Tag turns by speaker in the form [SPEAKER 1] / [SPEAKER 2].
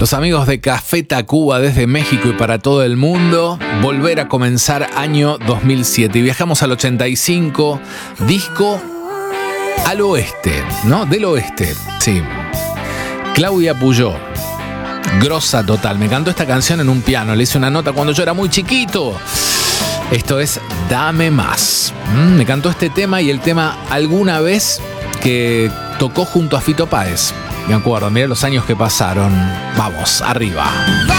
[SPEAKER 1] Los amigos de Café Tacuba desde México y para todo el mundo. Volver a comenzar año 2007. Y viajamos al 85, disco al oeste, ¿no? Del oeste, sí. Claudia Puyó, grosa total. Me cantó esta canción en un piano, le hice una nota cuando yo era muy chiquito. Esto es Dame Más. Me cantó este tema y el tema alguna vez que tocó junto a Fito Páez. Me acuerdo, mirá los años que pasaron. Vamos, arriba.